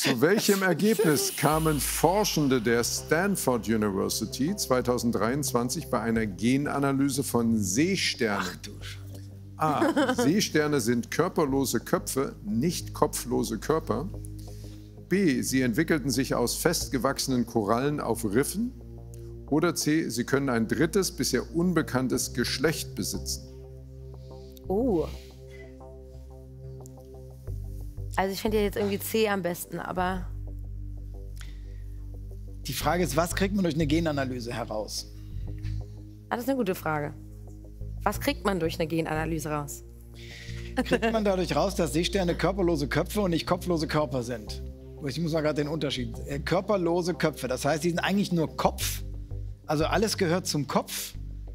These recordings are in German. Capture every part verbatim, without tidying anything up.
Zu welchem Ergebnis kamen Forschende der Stanford University zweitausenddreiundzwanzig bei einer Genanalyse von Seesternen? Ach du Scheiße. A. Seesterne sind körperlose Köpfe, nicht kopflose Körper. B. Sie entwickelten sich aus festgewachsenen Korallen auf Riffen. Oder C. Sie können ein drittes, bisher unbekanntes Geschlecht besitzen. Oh. Also ich finde ja jetzt irgendwie C am besten, aber... Die Frage ist, was kriegt man durch eine Genanalyse heraus? Ah, das ist eine gute Frage. Was kriegt man durch eine Genanalyse raus? Kriegt man dadurch raus, dass Seesterne körperlose Köpfe und nicht kopflose Körper sind? Ich muss mal gerade den Unterschied. Äh, körperlose Köpfe, das heißt, die sind eigentlich nur Kopf. Also alles gehört zum Kopf.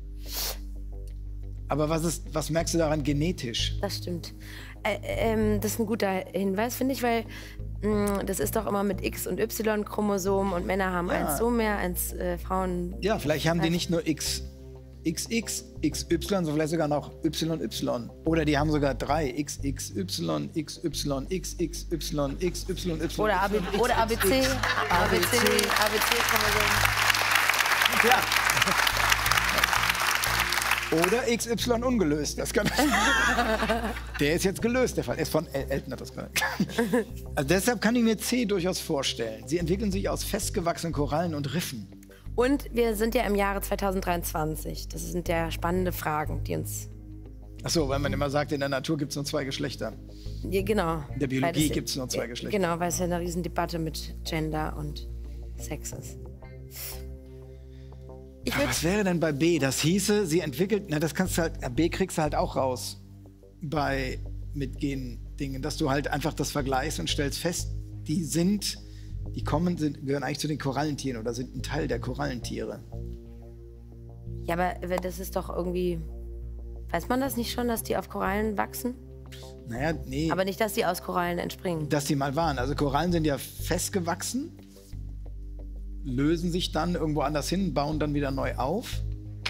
Aber was, ist, was merkst du daran genetisch? Das stimmt. Äh, ähm, das ist ein guter Hinweis, finde ich, weil mh, das ist doch immer mit X- und Y-Chromosomen und Männer haben Ja. eins so mehr, als äh, Frauen. Ja, vielleicht haben die nicht nur X, XX, X Y, sondern vielleicht sogar noch Y Y. Oder die haben sogar drei X X Y, X Y, X X Y, X Y Y. Oder A B C, oder A B C, A B C, A B C-Chromosomen. Ja. Oder X Y ungelöst. Das kann Der ist jetzt gelöst, der Fall. Er ist von El Elton hat das gerade. Also deshalb kann ich mir C durchaus vorstellen. Sie entwickeln sich aus festgewachsenen Korallen und Riffen. Und wir sind ja im Jahre zweitausenddreiundzwanzig. Das sind ja spannende Fragen, die uns... Ach so, weil man immer sagt, in der Natur gibt es nur zwei Geschlechter. Ja, genau. In der Biologie Weil das- gibt es nur zwei Geschlechter. Genau, weil es ja eine Riesendebatte mit Gender und Sex ist. Ich Aber würd, was wäre denn bei B? Das hieße, sie entwickelt, na das kannst du halt, B kriegst du halt auch raus bei mit Gen-Dingen, dass du halt einfach das vergleichst und stellst fest, die sind, die kommen, sind, gehören eigentlich zu den Korallentieren oder sind ein Teil der Korallentiere. ja, aber das ist doch irgendwie... Weiß man das nicht schon, dass die auf Korallen wachsen? Naja, nee, Aber nicht, dass die aus Korallen entspringen. dass die mal waren. Also Korallen sind ja festgewachsen, lösen sich dann irgendwo anders hin, bauen dann wieder neu auf.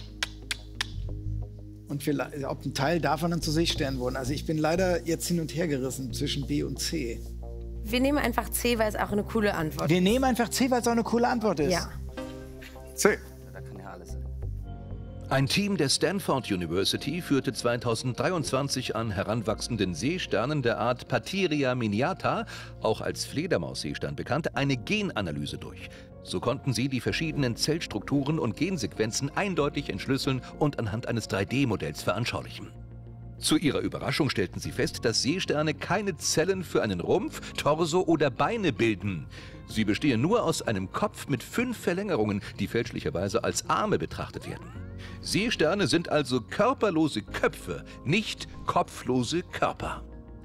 Und vielleicht, ob ein Teil davon dann zu Seesternen wurden. Also ich bin leider jetzt hin und her gerissen zwischen B und C. Wir nehmen einfach C, weil es auch eine coole Antwort ist. Wir nehmen einfach C, weil es auch eine coole Antwort ist. Ja. C. Da kann ja alles sein. Ein Team der Stanford University führte zweitausenddreiundzwanzig an heranwachsenden Seesternen der Art Patiria miniata, auch als Fledermausseestern bekannt, eine Genanalyse durch. So konnten sie die verschiedenen Zellstrukturen und Gensequenzen eindeutig entschlüsseln und anhand eines drei D Modells veranschaulichen. Zu ihrer Überraschung stellten sie fest, dass Seesterne keine Zellen für einen Rumpf, Torso oder Beine bilden. Sie bestehen nur aus einem Kopf mit fünf Verlängerungen, die fälschlicherweise als Arme betrachtet werden. Seesterne sind also körperlose Köpfe, nicht kopflose Körper.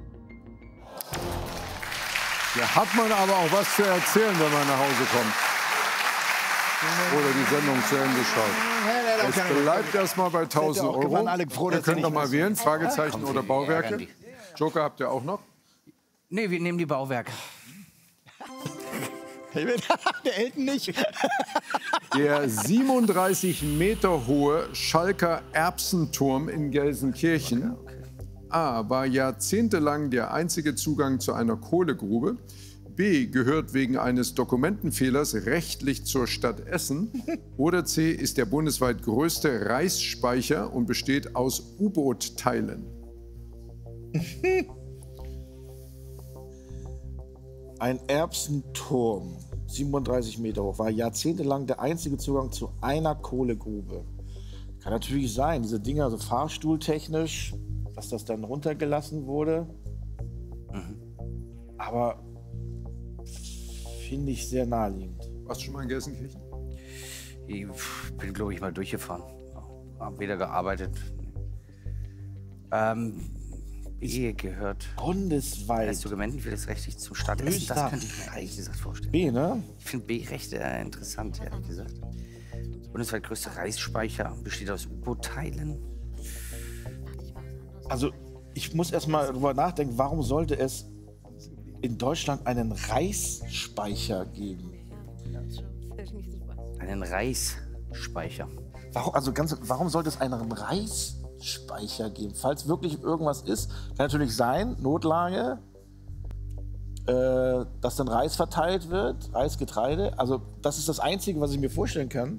Da hat man aber auch was zu erzählen, wenn man nach Hause kommt. Oder die Sendung zu Ende schaut. Es bleibt erstmal bei tausend auch, Euro. waren alle froh, Ihr dass sie könnt nicht noch mal wissen. wählen, Fragezeichen oder Bauwerke. ärgern die. Joker habt ihr auch noch? Nee, wir nehmen die Bauwerke. Der Elton nicht. Der siebenunddreißig Meter hohe Schalker Erbsenturm in Gelsenkirchen A. war jahrzehntelang der einzige Zugang zu einer Kohlegrube. B. gehört wegen eines Dokumentenfehlers rechtlich zur Stadt Essen. Oder C. ist der bundesweit größte Reisspeicher und besteht aus U-Boot-Teilen. Ein Erbsenturm, siebenunddreißig Meter hoch, war jahrzehntelang der einzige Zugang zu einer Kohlegrube. Kann natürlich sein, diese Dinger, so fahrstuhltechnisch, dass das dann runtergelassen wurde. Mhm. Aber finde ich sehr naheliegend. Warst du schon mal in Gelsenkirchen? Ich bin, glaube ich, mal durchgefahren. Hab wieder gearbeitet. Ähm, B gehört. Bundesweit. Das Dokumentenfehler ist rechtlich zum Stadtessen. Das Größter könnte ich mir ehrlich gesagt vorstellen. B, ne? Ich finde B recht äh, interessant, ehrlich gesagt. Der bundesweit größte Reisspeicher besteht aus U-Boot-Teilen. Also ich muss erst mal drüber nachdenken, warum sollte es in Deutschland einen Reisspeicher geben? Einen Reisspeicher. Warum, also ganz, warum sollte es einen Reisspeicher geben? Falls wirklich irgendwas ist, kann natürlich sein, Notlage. äh, dass dann Reis verteilt wird, Reisgetreide. Also das ist das Einzige, was ich mir vorstellen kann.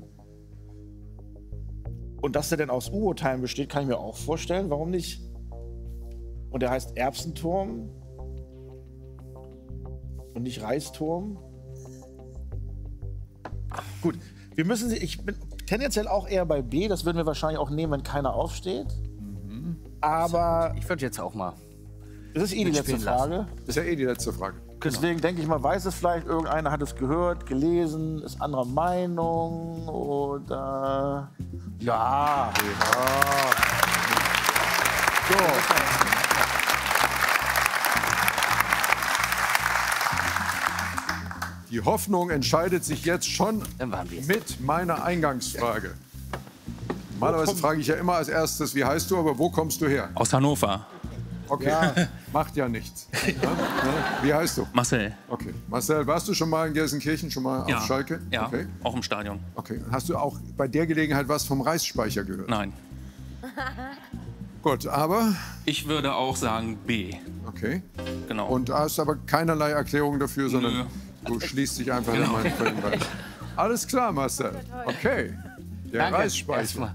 Und dass der denn aus U-Boot-Teilen besteht, kann ich mir auch vorstellen. Warum nicht? Und der heißt Erbsenturm und nicht Reisturm. Gut, wir müssen sie. Ich bin tendenziell auch eher bei B. Das würden wir wahrscheinlich auch nehmen, wenn keiner aufsteht. Mhm. Aber Ich würde jetzt auch mal. das ist eh die letzte mitspielen lassen. Frage. Das ist ja eh die letzte Frage. Deswegen denke ich mal, weiß es vielleicht, irgendeiner hat es gehört, gelesen, ist anderer Meinung oder. Ja. ja. So. Die Hoffnung entscheidet sich jetzt schon Dann waren wir es. mit meiner Eingangsfrage. Normalerweise frage ich ja immer als erstes, wie heißt du, aber wo kommst du her? Aus Hannover. Okay, macht ja nichts. Ja? Wie heißt du? Marcel. Okay. Marcel, warst du schon mal in Gelsenkirchen, schon mal Ja. auf Schalke? Ja, Okay. auch im Stadion. Okay. Hast du auch bei der Gelegenheit was vom Reisspeicher gehört? Nein. Gut, aber Ich würde auch sagen B. okay. Genau. Und hast aber keinerlei Erklärung dafür, sondern Nö. du schließt dich einfach Genau. in meinen Quellen rein. Alles klar, Marcel. Okay. Der Danke. Reisspeicher. Erstmal.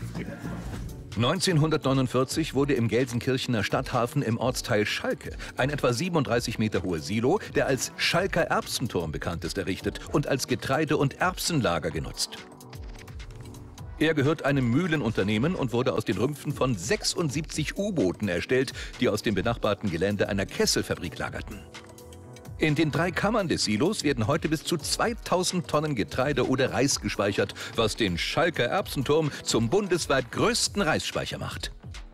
neunzehnhundertneunundvierzig wurde im Gelsenkirchener Stadthafen im Ortsteil Schalke ein etwa siebenunddreißig Meter hoher Silo, der als Schalker Erbsenturm bekannt ist, errichtet und als Getreide- und Erbsenlager genutzt. Er gehört einem Mühlenunternehmen und wurde aus den Rümpfen von sechsundsiebzig U-Booten erstellt, die aus dem benachbarten Gelände einer Kesselfabrik lagerten. In den drei Kammern des Silos werden heute bis zu zweitausend Tonnen Getreide oder Reis gespeichert, was den Schalker Erbsenturm zum bundesweit größten Reisspeicher macht.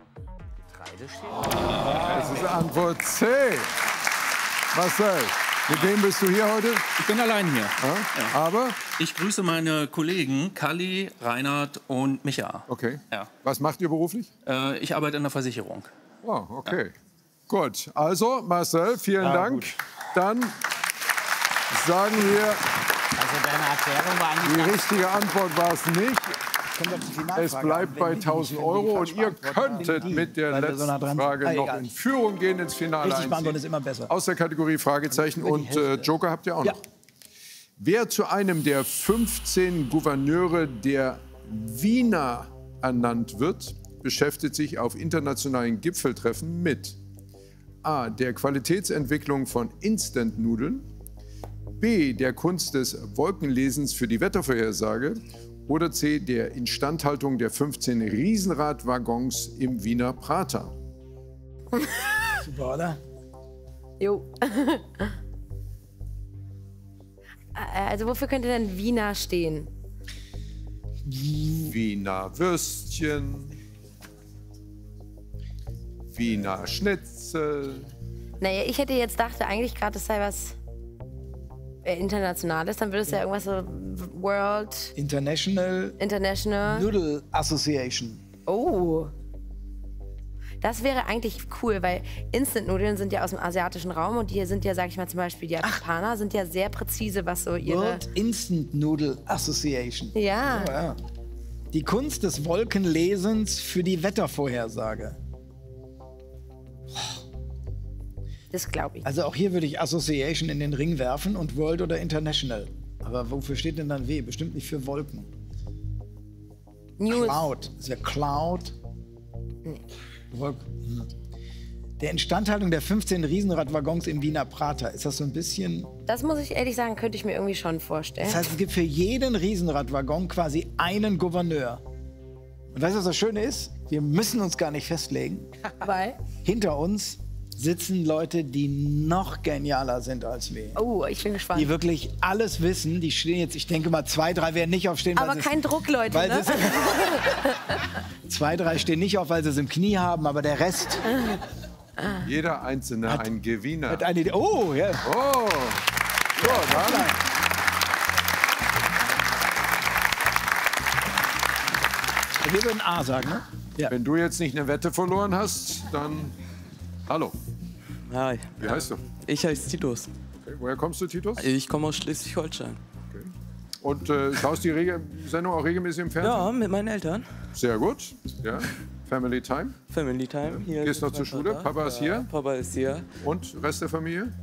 Das ist Antwort C. Marcel, mit wem bist du hier heute? Ich bin allein hier. Ja? Aber, Ich grüße meine Kollegen Kalli, Reinhard und Micha. okay. Ja. Was macht ihr beruflich? Äh, ich arbeite in der Versicherung. Oh, okay. Gut, also Marcel, vielen Dank. Dann sagen wir, Also deine Erklärung war eigentlich die ganz richtige Antwort war es nicht. Kommt auf die Finalfrage Es an. bleibt Wenn bei die- wenn tausend die Euro falsch und ihr beantworten, könntet die, mit der weil wir letzten so nah dran sind. Frage Ah, noch egal. in Führung gehen ins Finale Richtig beantworten einziehen. ist immer besser. Aus der Kategorie Fragezeichen Über die und äh, Hälfte. Joker habt ihr auch Ja. noch. Wer zu einem der fünfzehn Gouverneure der Wiener ernannt wird, beschäftigt sich auf internationalen Gipfeltreffen mit A. der Qualitätsentwicklung von Instant-Nudeln, B. der Kunst des Wolkenlesens für die Wettervorhersage oder C. der Instandhaltung der fünfzehn Riesenradwaggons im Wiener Prater. Super, oder? Jo. Also wofür könnte denn Wiener stehen? Wiener Würstchen, Wiener Schnitzel. Naja, ich hätte jetzt dachte eigentlich gerade, das sei was äh, Internationales. Dann würde es ja irgendwas so World, International International. Noodle Association. Oh. Das wäre eigentlich cool, weil Instant-Nudeln sind ja aus dem asiatischen Raum und die sind ja, sag ich mal, zum Beispiel die Japaner sind ja sehr präzise, was so ihre... World Instant Noodle Association. Ja. Oh, ja. Die Kunst des Wolkenlesens für die Wettervorhersage. Das glaube ich. Also auch hier würde ich Association in den Ring werfen und World oder International. Aber wofür steht denn dann W? Bestimmt nicht für Wolken. News. Cloud. Das wäre Cloud. Nee. Wolken. Hm. Der Instandhaltung der fünfzehn Riesenradwaggons im Wiener Prater. Ist das so ein bisschen... Das muss ich ehrlich sagen, könnte ich mir irgendwie schon vorstellen. Das heißt, es gibt für jeden Riesenradwaggon quasi einen Gouverneur. Und weißt du, was das Schöne ist? Wir müssen uns gar nicht festlegen. Weil? Hinter uns sitzen Leute, die noch genialer sind als wir. Oh, ich bin gespannt. Die wirklich alles wissen. Die stehen jetzt, ich denke mal, zwei, drei werden nicht aufstehen. Aber weil kein Druck, Leute, weil ne? sie zwei, drei stehen nicht auf, weil sie es im Knie haben, aber der Rest Jeder Einzelne ein Gewinner. hat eine Idee. Oh, ja. Oh, so, dann. Wir würden A sagen, ne? Ja. Wenn du jetzt nicht eine Wette verloren hast, dann hallo. Hi, Wie heißt du? ich heiße Titus. Okay. Woher kommst du, Titus? Ich komme aus Schleswig-Holstein. Und äh, schaust die Rege Sendung auch regelmäßig im Fernsehen? Ja, mit meinen Eltern. Sehr gut. Ja. Family Time. Family Time. Hier Gehst ist noch mein zur Schule? Vater. Papa ist Ja, hier? Papa ist hier. Und Rest der Familie?